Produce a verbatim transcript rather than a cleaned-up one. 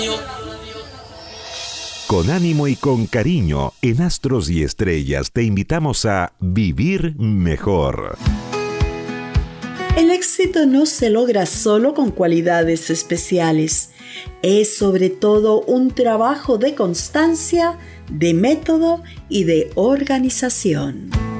Con ánimo y con cariño, en Astros y Estrellas te invitamos a vivir mejor. El éxito no se logra solo con cualidades especiales. Es sobre todo un trabajo de constancia, de método y de organización.